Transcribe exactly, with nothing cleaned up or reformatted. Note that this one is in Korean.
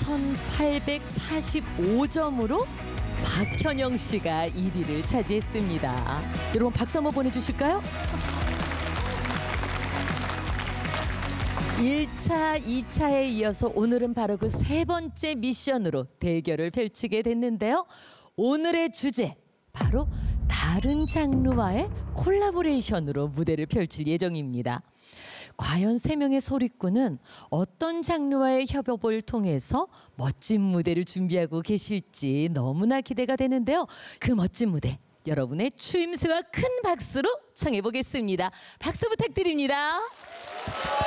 천팔백사십오 점으로 박현영 씨가 일 위를 차지했습니다. 여러분 박수 한번 보내주실까요? 일 차, 이 차에 이어서 오늘은 바로 그 세 번째 미션으로 대결을 펼치게 됐는데요. 오늘의 주제 바로 다른 장르와의 콜라보레이션으로 무대를 펼칠 예정입니다. 과연 세 명의 소리꾼은 어떤 장르와의 협업을 통해서 멋진 무대를 준비하고 계실지 너무나 기대가 되는데요. 그 멋진 무대 여러분의 추임새와 큰 박수로 청해 보겠습니다. 박수 부탁드립니다.